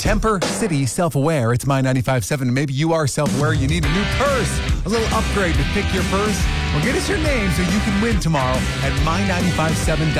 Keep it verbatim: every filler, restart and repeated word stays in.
Temper City Self-Aware. It's My ninety-five point seven. Maybe you are self-aware. You need a new purse, a little upgrade to pick your purse. Well, get us your name so you can win tomorrow at my ninety-five point seven.